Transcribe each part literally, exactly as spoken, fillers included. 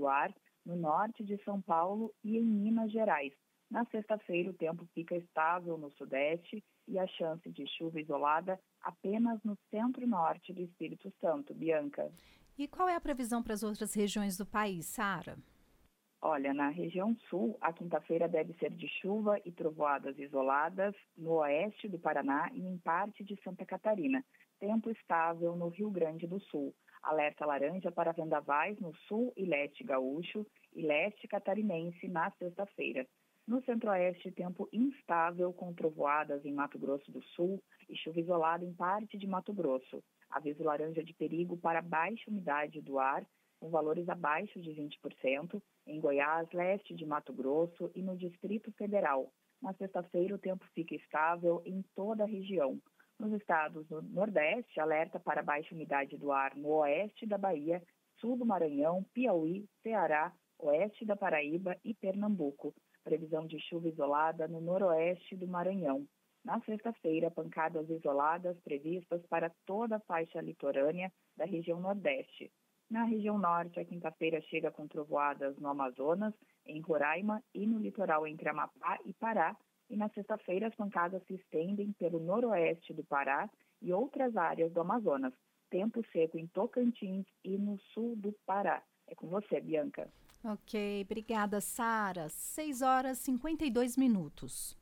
do ar no norte de São Paulo e em Minas Gerais. Na sexta-feira, o tempo fica estável no sudeste e a chance de chuva isolada apenas no centro-norte do Espírito Santo. Bianca. E qual é a previsão para as outras regiões do país, Sara? Olha, na região sul, a quinta-feira deve ser de chuva e trovoadas isoladas no oeste do Paraná e em parte de Santa Catarina. Tempo estável no Rio Grande do Sul. Alerta laranja para vendavais no sul e leste gaúcho e leste catarinense na sexta-feira. No centro-oeste, tempo instável com trovoadas em Mato Grosso do Sul e chuva isolada em parte de Mato Grosso. Aviso laranja de perigo para baixa umidade do ar, com valores abaixo de vinte por cento, em Goiás, leste de Mato Grosso e no Distrito Federal. Na sexta-feira, o tempo fica estável em toda a região. Nos estados do Nordeste, alerta para baixa umidade do ar no oeste da Bahia, sul do Maranhão, Piauí, Ceará, oeste da Paraíba e Pernambuco. Previsão de chuva isolada no noroeste do Maranhão. Na sexta-feira, pancadas isoladas previstas para toda a faixa litorânea da região Nordeste. Na região Norte, a quinta-feira chega com trovoadas no Amazonas, em Roraima e no litoral entre Amapá e Pará. E na sexta-feira, as pancadas se estendem pelo noroeste do Pará e outras áreas do Amazonas. Tempo seco em Tocantins e no sul do Pará. É com você, Bianca. Ok, obrigada, Sara. seis horas e cinquenta e dois minutos.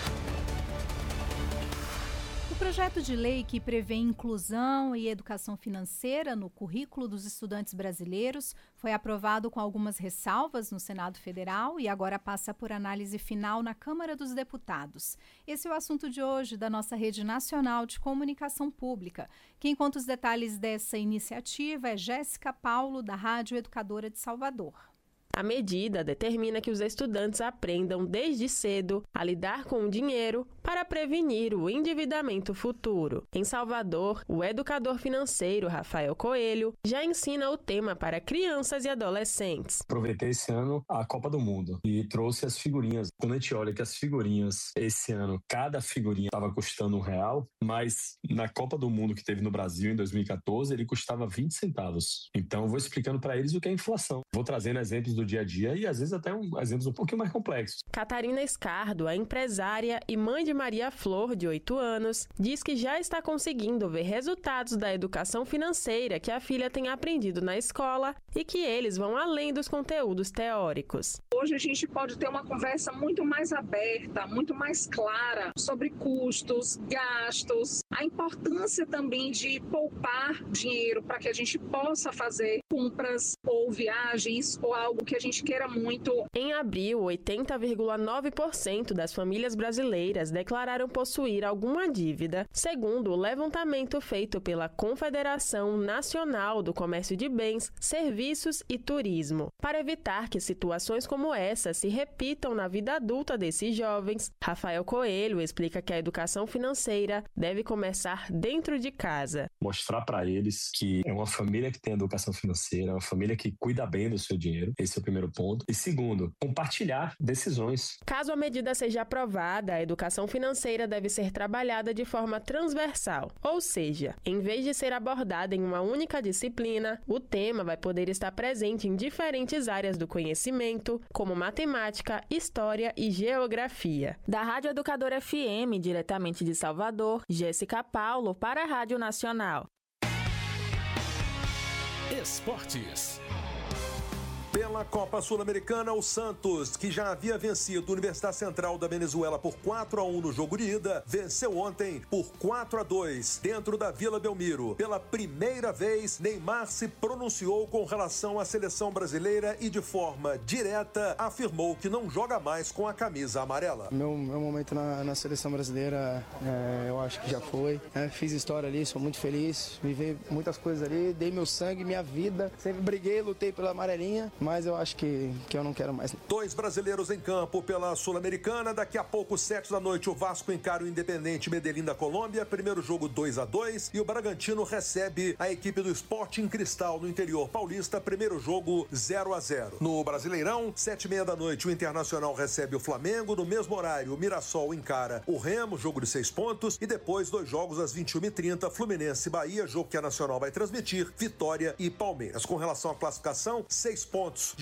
O projeto de lei que prevê inclusão e educação financeira no currículo dos estudantes brasileiros foi aprovado com algumas ressalvas no Senado Federal e agora passa por análise final na Câmara dos Deputados. Esse é o assunto de hoje da nossa Rede Nacional de Comunicação Pública. Quem conta os detalhes dessa iniciativa é Jéssica Paulo, da Rádio Educadora de Salvador. A medida determina que os estudantes aprendam desde cedo a lidar com o dinheiro para prevenir o endividamento futuro. Em Salvador, o educador financeiro Rafael Coelho já ensina o tema para crianças e adolescentes. Aproveitei esse ano a Copa do Mundo e trouxe as figurinhas. Quando a gente olha que as figurinhas, esse ano, cada figurinha estava custando um real, mas na Copa do Mundo que teve no Brasil em dois mil e quatorze, ele custava vinte centavos. Então, eu vou explicando para eles o que é inflação. Vou trazendo exemplos do dia a dia e às vezes até um, exemplos um pouquinho mais complexos. Catarina Escardo, a empresária e mãe de Maria Flor, de oito anos, diz que já está conseguindo ver resultados da educação financeira que a filha tem aprendido na escola e que eles vão além dos conteúdos teóricos. Hoje a gente pode ter uma conversa muito mais aberta, muito mais clara sobre custos, gastos, a importância também de poupar dinheiro para que a gente possa fazer compras ou viagens ou algo que a gente queira muito. Em abril, oitenta vírgula nove por cento das famílias brasileiras declararam possuir alguma dívida, segundo o levantamento feito pela Confederação Nacional do Comércio de Bens, Serviços e Turismo. Para evitar que situações como essa se repitam na vida adulta desses jovens, Rafael Coelho explica que a educação financeira deve começar dentro de casa. Mostrar para eles que é uma família que tem educação financeira, uma família que cuida bem do seu dinheiro. Esse é o primeiro ponto. E segundo, compartilhar decisões. Caso a medida seja aprovada, a educação financeira deve ser trabalhada de forma transversal. Ou seja, em vez de ser abordada em uma única disciplina, o tema vai poder estar presente em diferentes áreas do conhecimento, como matemática, história e geografia. Da Rádio Educadora F M, diretamente de Salvador, Jéssica Paulo, para a Rádio Nacional. Esportes. Pela Copa Sul-Americana, o Santos, que já havia vencido a Universidade Central da Venezuela por quatro a um no jogo de ida, venceu ontem por quatro a dois dentro da Vila Belmiro. Pela primeira vez, Neymar se pronunciou com relação à seleção brasileira e de forma direta afirmou que não joga mais com a camisa amarela. Meu, meu momento na, na seleção brasileira, é, eu acho que já foi. É, fiz história ali, sou muito feliz, vivi muitas coisas ali, dei meu sangue, minha vida, sempre briguei, lutei pela amarelinha. Mas eu acho que, que eu não quero mais. Dois brasileiros em campo pela Sul-Americana. Daqui a pouco, sete da noite, o Vasco encara o Independente Medellín da Colômbia. Primeiro jogo dois a dois. E o Bragantino recebe a equipe do Sporting Cristal no interior paulista. Primeiro jogo zero a zero. No Brasileirão, sete e meia da noite, o Internacional recebe o Flamengo. No mesmo horário, o Mirassol encara o Remo, jogo de seis pontos. E depois, dois jogos às vinte e uma e trinta, Fluminense e Bahia, jogo que a Nacional vai transmitir, Vitória e Palmeiras. Com relação à classificação, seis pontos